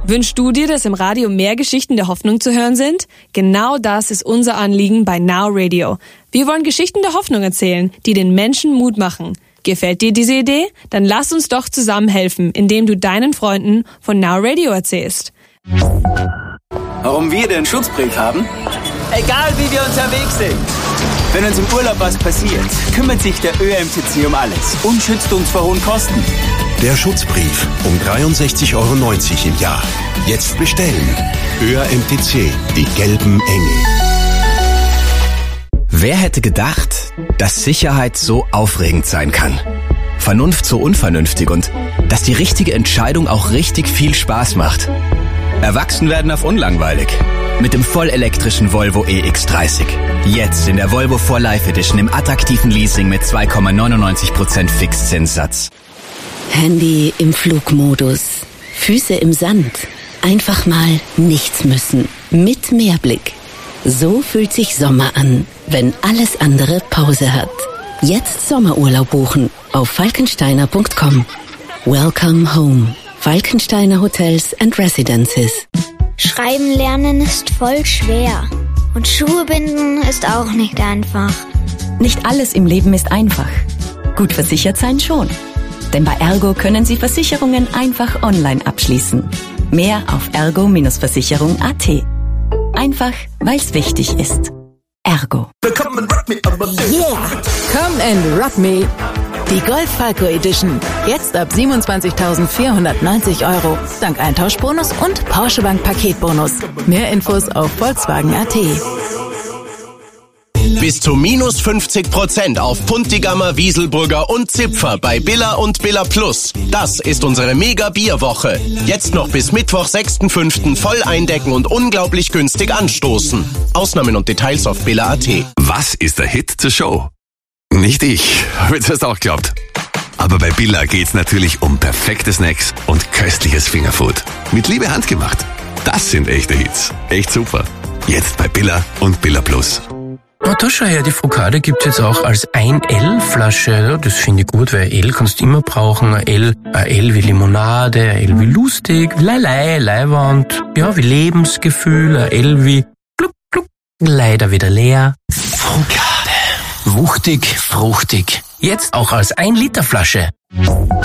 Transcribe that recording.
Wünschst du dir, dass im Radio mehr Geschichten der Hoffnung zu hören sind? Genau das ist unser Anliegen bei Now Radio. Wir wollen Geschichten der Hoffnung erzählen, die den Menschen Mut machen. Gefällt dir diese Idee? Dann lass uns doch zusammen helfen, indem du deinen Freunden von Now Radio erzählst. Warum wir den Schutzbrief haben? Egal wie wir unterwegs sind. Wenn uns im Urlaub was passiert, kümmert sich der ÖMTC um alles und schützt uns vor hohen Kosten. Der Schutzbrief um 63,90 € im Jahr. Jetzt bestellen. ÖMTC, die gelben Engel. Wer hätte gedacht, dass Sicherheit so aufregend sein kann? Vernunft so unvernünftig und dass die richtige Entscheidung auch richtig viel Spaß macht. Erwachsen werden auf unlangweilig. Mit dem vollelektrischen Volvo EX30. Jetzt in der Volvo 4Life Edition im attraktiven Leasing mit 2,99% Fixzinssatz. Handy im Flugmodus. Füße im Sand. Einfach mal nichts müssen. Mit Meerblick. So fühlt sich Sommer an, wenn alles andere Pause hat. Jetzt Sommerurlaub buchen auf falkensteiner.com. Welcome home. Falkensteiner Hotels and Residences. Schreiben lernen ist voll schwer. Und Schuhe binden ist auch nicht einfach. Nicht alles im Leben ist einfach. Gut versichert sein schon. Denn bei Ergo können Sie Versicherungen einfach online abschließen. Mehr auf ergo-versicherung.at. Einfach, weil's wichtig ist. Ergo. Yeah! Come and rock me. Die Golf Falco Edition. Jetzt ab 27.490 €. Dank Eintauschbonus und Porsche Bank Paketbonus. Mehr Infos auf Volkswagen.at. Bis zu minus 50% auf Puntigammer, Wieselburger und Zipfer bei Billa und Billa Plus. Das ist unsere Mega-Bierwoche. Jetzt noch bis Mittwoch, 6.5. voll eindecken und unglaublich günstig anstoßen. Ausnahmen und Details auf Billa.at. Was ist der Hit zur Show? Nicht ich, habe jetzt erst auch geglaubt. Aber bei Billa geht's natürlich um perfekte Snacks und köstliches Fingerfood. Mit Liebe handgemacht. Das sind echte Hits. Echt super. Jetzt bei Billa und Billa Plus. Na, da schau her, die Frukade gibt's jetzt auch als 1L-Flasche. Ja, das finde ich gut, weil L kannst du immer brauchen. Ein L wie Limonade, ein L wie lustig, Leiwand, ja, wie Lebensgefühl, ein L wie gluck, gluck, leider wieder leer. Frukade. Wuchtig, fruchtig. Jetzt auch als 1-Liter-Flasche.